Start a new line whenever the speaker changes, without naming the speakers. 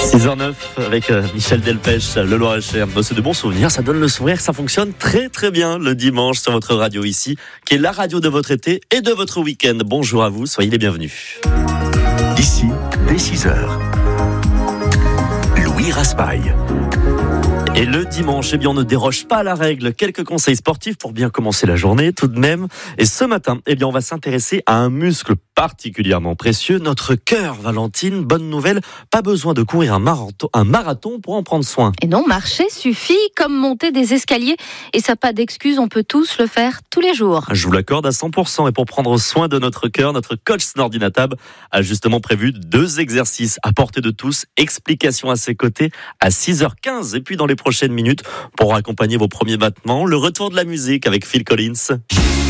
6h09 avec Michel Delpech, le Loir-et-Cher. C'est de bons souvenirs, ça donne le sourire, ça fonctionne très très bien le dimanche sur votre radio ici, qui est la radio de votre été et de votre week-end. Bonjour à vous, soyez les bienvenus.
Ici, dès 6h, Louis Raspail.
Et le dimanche, on ne déroge pas à la règle. Quelques conseils sportifs pour bien commencer la journée tout de même. Et ce matin, on va s'intéresser à un muscle particulièrement précieux, notre cœur. Valentine, bonne nouvelle, pas besoin de courir un marathon pour en prendre soin.
Et non, marcher suffit, comme monter des escaliers. Et ça, pas d'excuse, on peut tous le faire tous les jours.
Je vous l'accorde à 100%. Et pour prendre soin de notre cœur, notre coach Snordi Natab a justement prévu 2 exercices à portée de tous. Explication à ses côtés à 6h15. Et puis dans les prochaines minutes, pour accompagner vos premiers battements, le retour de la musique avec Phil Collins.